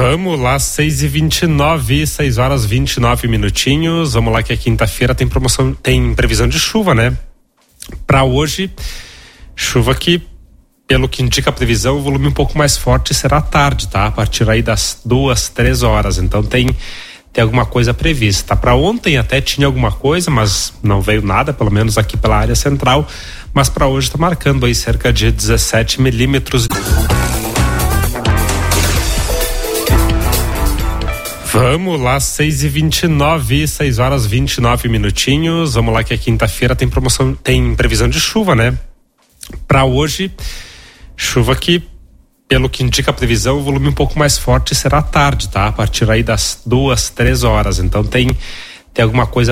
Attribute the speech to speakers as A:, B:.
A: Vamos lá, 6h29, 6 horas 29 minutinhos. Vamos lá que a quinta-feira tem previsão de chuva, né? Para hoje, chuva que, pelo que indica a previsão, o volume um pouco mais forte será à tarde, tá? A partir aí das 2, 3 horas. Então tem alguma coisa prevista. Para ontem até tinha alguma coisa, mas não veio nada, pelo menos aqui pela área central. Mas para hoje está marcando aí cerca de 17 milímetros. Vamos lá, 6h29, 6 horas 29 minutinhos. Vamos lá que a quinta-feira tem previsão de chuva, né? Para hoje, chuva que, pelo que indica a previsão, o volume um pouco mais forte será à tarde, tá? A partir aí das 2, 3 horas. Então tem alguma coisa